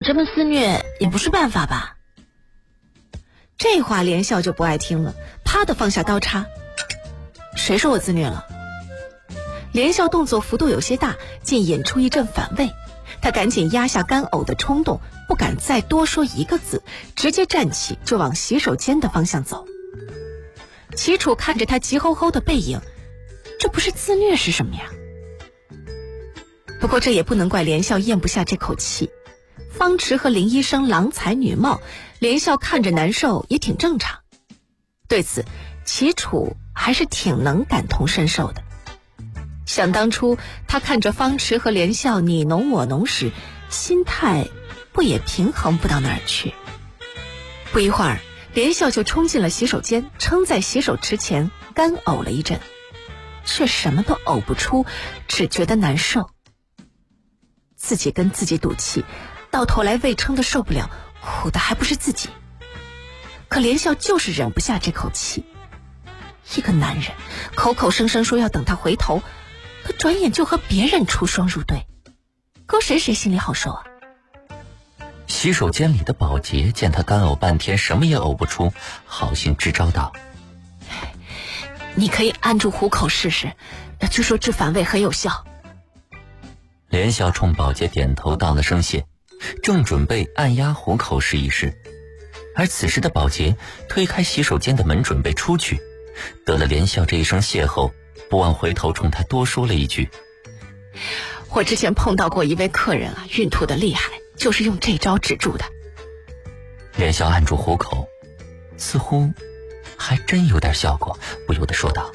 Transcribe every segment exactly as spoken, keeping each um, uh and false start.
这么肆虐也不是办法吧？这话连笑就不爱听了，啪的放下刀叉。谁说我自虐了？连笑动作幅度有些大，竟引出一阵反胃。他赶紧压下干呕的冲动，不敢再多说一个字，直接站起就往洗手间的方向走。齐楚看着他急吼吼的背影，这不是自虐是什么呀？不过这也不能怪连笑咽不下这口气。方池和林医生郎才女貌，连笑看着难受也挺正常。对此，齐楚还是挺能感同身受的。想当初他看着方池和连笑你侬我侬时，心态不也平衡不到哪儿去。不一会儿，连笑就冲进了洗手间，撑在洗手池前干呕了一阵，却什么都呕不出，只觉得难受。自己跟自己赌气，到头来胃撑得受不了，苦的还不是自己。可连笑就是忍不下这口气。一个男人口口声声说要等他回头，可转眼就和别人出双入对，搁谁谁心里好受啊？ 洗手间里的保洁见他干呕半天什么也呕不出，好心支招道： 你可以按住虎口试试，据说治反胃很有效。 连笑冲保洁点头道了声谢，正准备按压虎口试一试，而此时的保洁推开洗手间的门准备出去，得了连笑这一声谢后，不忘回头冲他多说了一句： 我之前碰到过一位客人啊，孕吐的厉害，就是用这招止住的。 连笑按住虎口，似乎还真有点效果，不由得说道：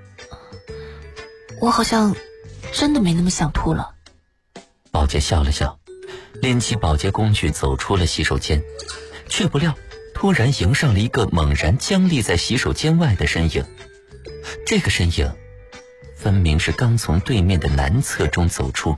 我好像真的没那么想吐了。 保洁笑了笑，拎起保洁工具走出了洗手间，却不料突然迎上了一个猛然僵立在洗手间外的身影。这个身影分明是刚从对面的南侧中走出。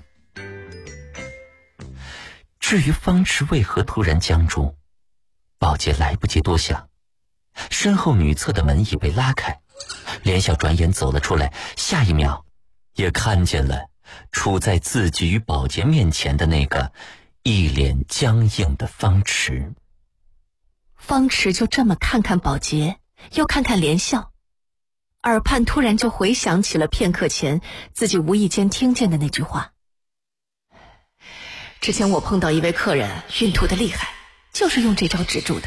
至于方池为何突然僵住，保洁来不及多想，身后女侧的门已被拉开，连笑转眼走了出来，下一秒也看见了处在自己与保洁面前的那个一脸僵硬的方池。 方池就这么看看保洁，又看看连笑，耳畔突然就回想起了片刻前自己无意间听见的那句话：之前我碰到一位客人孕吐的厉害，就是用这招止住的。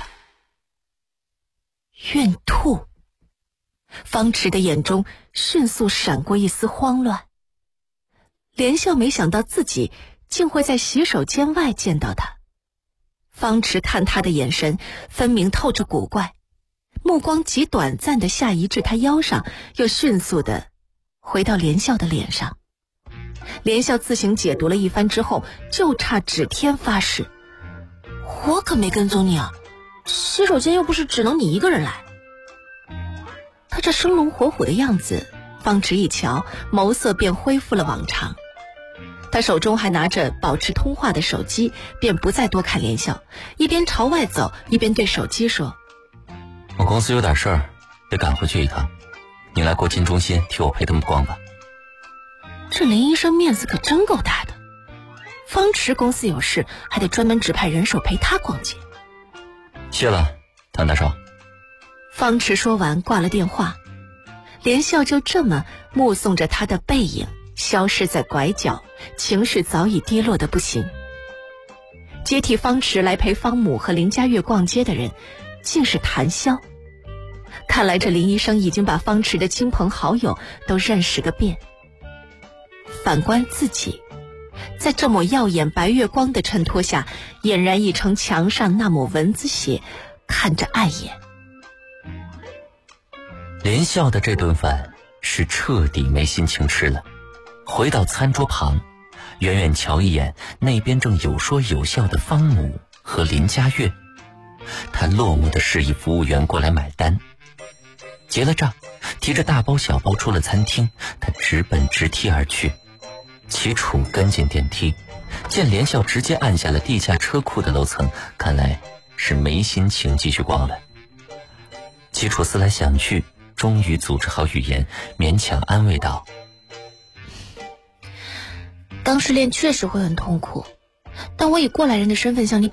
孕吐。方池的眼中迅速闪过一丝慌乱。连笑没想到自己竟会在洗手间外见到他。方池看他的眼神分明透着古怪，目光极短暂地下移至他腰上，又迅速地回到连笑的脸上。连笑自行解读了一番之后，就差指天发誓：我可没跟踪你啊，洗手间又不是只能你一个人来。他这生龙活虎的样子，方池一瞧，眸色便恢复了往常。他手中还拿着保持通话的手机，便不再多看连笑，一边朝外走，一边对手机说： 我公司有点事儿，得赶回去一趟，你来国金中心替我陪他们逛吧。 这林医生面子可真够大的，方池公司有事，还得专门指派人手陪他逛街。 谢了，谭大少。 方池说完挂了电话，连笑就这么目送着他的背影消失在拐角，情绪早已低落的不行。接替方池来陪方母和林佳悦逛街的人竟是谭潇。看来这林医生已经把方池的亲朋好友都认识个遍。反观自己，在这抹耀眼白月光的衬托下，俨然已成墙上那抹蚊子血，看着碍眼。 连笑的这顿饭是彻底没心情吃了。回到餐桌旁，远远瞧一眼那边正有说有笑的方母和林佳悦，他落寞地示意服务员过来买单。结了账，提着大包小包出了餐厅，他直奔直梯而去。齐楚跟进电梯，见连笑直接按下了地下车库的楼层，看来是没心情继续逛了。齐楚思来想去，终于组织好语言，勉强安慰道： 刚失恋确实会很痛苦，但我以过来人的身份向你